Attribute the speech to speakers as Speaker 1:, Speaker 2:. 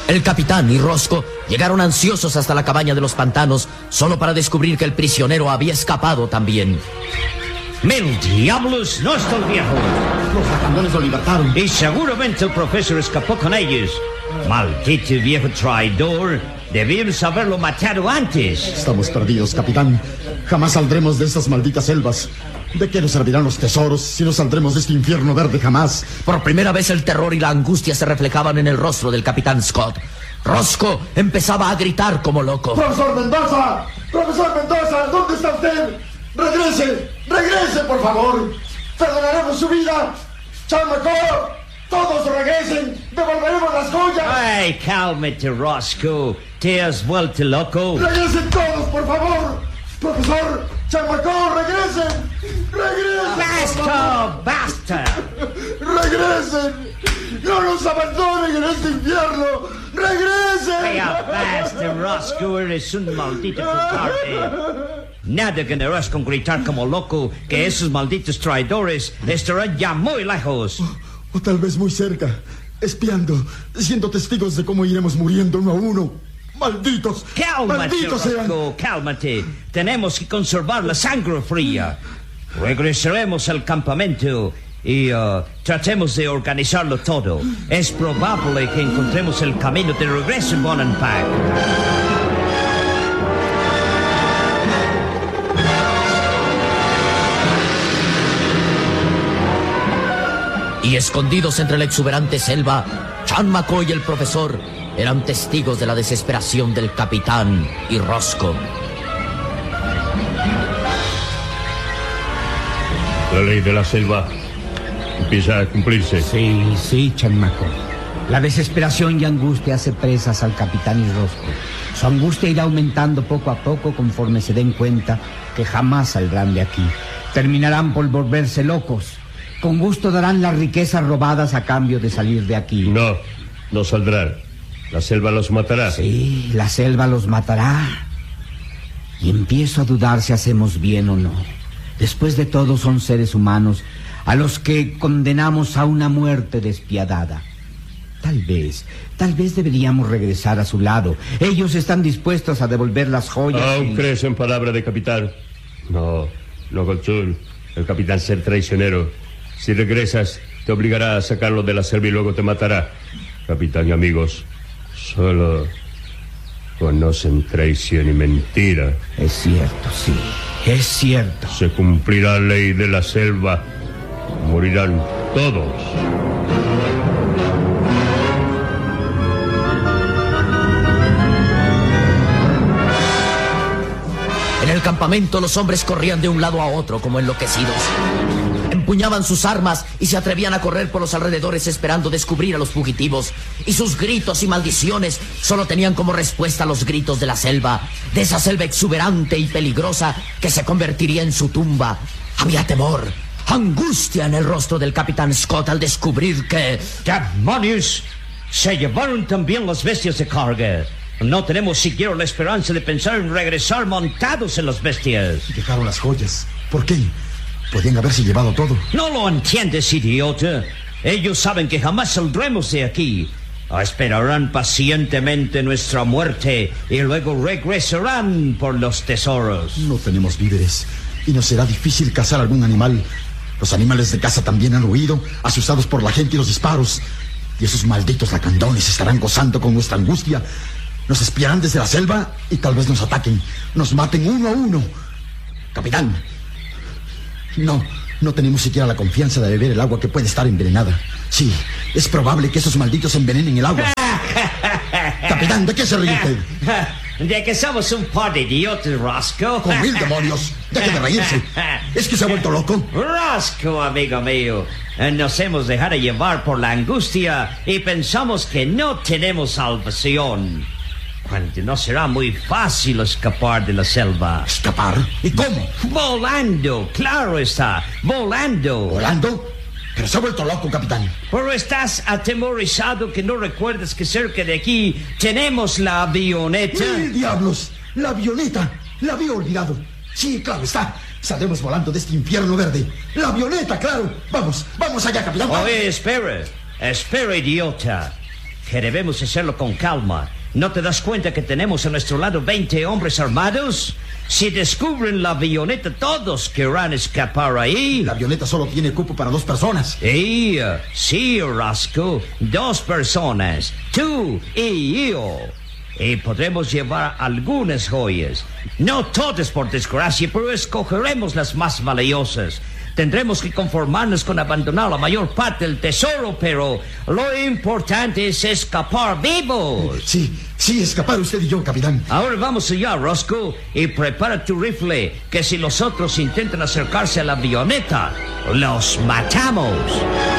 Speaker 1: El capitán y Rosco llegaron ansiosos hasta la cabaña de los pantanos, solo para descubrir que el prisionero había escapado también.
Speaker 2: ¡Mil diablos! ¡No está el viejo!
Speaker 3: Los lacandones lo libertaron.
Speaker 2: Y seguramente el profesor escapó con ellos. ¡Maldito viejo traidor! Debíamos haberlo matado antes.
Speaker 3: Estamos perdidos, capitán. Jamás saldremos de estas malditas selvas. ¿De qué nos servirán los tesoros si no saldremos de este infierno verde jamás?
Speaker 1: Por primera vez el terror y la angustia se reflejaban en el rostro del capitán Scott. Rosco empezaba a gritar como loco.
Speaker 3: ¡Profesor Mendoza! ¡Profesor Mendoza! ¿Dónde está usted? ¡Regrese! ¡Regrese, por favor! ¡Perdonaremos su vida! ¡Chamaco! ¡Todos regresen! ¡Devolveremos las joyas!
Speaker 2: ¡Ay, cálmate, Rosco! ¿Te has vuelto loco?
Speaker 3: ¡Regresen todos, por favor! ¡Profesor! ¡Chamaco! ¡Regresen! ¡Regresen!
Speaker 2: ¡Basta! ¡Basta!
Speaker 3: ¡Regresen! ¡No nos abandonen en este infierno! ¡Regresen!
Speaker 2: ¡Ya basta, Rosco! Eres un maldito cobarde. Nada ganarás con gritar como loco que esos malditos traidores estarán ya muy lejos.
Speaker 3: O tal vez muy cerca, espiando, siendo testigos de cómo iremos muriendo uno a uno. ¡Malditos!
Speaker 2: ¡Cálmate,
Speaker 3: ¡Malditos sean!
Speaker 2: Rosco! ¡Cálmate! Tenemos que conservar la sangre fría. Regresaremos al campamento y tratemos de organizarlo todo. Es probable que encontremos el camino de regreso en Bonenpack.
Speaker 1: Y escondidos entre la exuberante selva, Chan McCoy y el profesor eran testigos de la desesperación del capitán y Rosco.
Speaker 4: La ley de la selva empieza a cumplirse.
Speaker 5: Sí, Chan McCoy. La desesperación y angustia hace presas al capitán y Rosco. Su angustia irá aumentando poco a poco conforme se den cuenta que jamás saldrán de aquí. Terminarán por volverse locos. Con gusto darán las riquezas robadas a cambio de salir de aquí.
Speaker 4: No saldrán. La selva los matará.
Speaker 5: Sí, la selva los matará. Y empiezo a dudar si hacemos bien o no. Después de todo son seres humanos a los que condenamos a una muerte despiadada. Tal vez deberíamos regresar a su lado. Ellos están dispuestos a devolver las joyas.
Speaker 4: ¿Aún crees en palabra de capitán? No, Golchul. El capitán ser traicionero. Si regresas, te obligará a sacarlo de la selva y luego te matará. Capitán y amigos, solo conocen traición y mentira.
Speaker 5: Es cierto, sí, es cierto.
Speaker 4: Se cumplirá la ley de la selva. Morirán todos.
Speaker 1: En el campamento los hombres corrían de un lado a otro como enloquecidos. Empuñaban sus armas y se atrevían a correr por los alrededores esperando descubrir a los fugitivos. Y sus gritos y maldiciones solo tenían como respuesta los gritos de la selva, de esa selva exuberante y peligrosa que se convertiría en su tumba. Había temor, angustia en el rostro del capitán Scott al descubrir que...
Speaker 2: ¡Demonios! Se llevaron también las bestias de carga. No tenemos siquiera la esperanza de pensar en regresar montados en las bestias.
Speaker 3: Dejaron las joyas. ¿Por qué? Podían haberse llevado todo.
Speaker 2: No lo entiendes, idiota. Ellos saben que jamás saldremos de aquí. Esperarán pacientemente nuestra muerte y luego regresarán por los tesoros.
Speaker 3: No tenemos víveres y nos será difícil cazar algún animal. Los animales de caza también han huido, asustados por la gente y los disparos. Y esos malditos lacandones estarán gozando con nuestra angustia. Nos espiarán desde la selva y tal vez nos ataquen. Nos maten uno a uno. Capitán, no tenemos siquiera la confianza de beber el agua que puede estar envenenada. Sí, es probable que esos malditos envenenen el agua. Capitán, ¿de qué se ríe usted?
Speaker 2: De que somos un par de idiotas, Rosco.
Speaker 3: ¡Con mil demonios! ¡Deje de reírse! ¿Es que se ha vuelto loco?
Speaker 2: Rosco, amigo mío, nos hemos dejado llevar por la angustia y pensamos que no tenemos salvación. Cuando no será muy fácil escapar de la selva.
Speaker 3: ¿Escapar? ¿Y cómo?
Speaker 2: Volando, claro está, volando.
Speaker 3: ¿Volando? Pero se ha vuelto loco, capitán.
Speaker 2: Pero estás atemorizado que no recuerdas que cerca de aquí tenemos la avioneta.
Speaker 3: ¡Mil diablos! ¡La avioneta! La había olvidado. Sí, claro está. Saldremos volando de este infierno verde. ¡La avioneta, claro! Vamos allá, capitán.
Speaker 2: Oye, espera, idiota. que debemos hacerlo con calma. ¿No te das cuenta que tenemos a nuestro lado 20 hombres armados? Si descubren la avioneta, todos querrán escapar ahí.
Speaker 3: La avioneta solo tiene cupo para 2 personas.
Speaker 2: Sí, Roscoe. 2 personas. Tú y yo. Y podremos llevar algunas joyas. No todas, por desgracia, pero escogeremos las más valiosas. Tendremos que conformarnos con abandonar la mayor parte del tesoro, pero lo importante es escapar vivos.
Speaker 3: Sí, escapar usted y yo, capitán.
Speaker 2: Ahora vamos allá, Roscoe, y prepara tu rifle, que si los otros intentan acercarse a la avioneta, los matamos.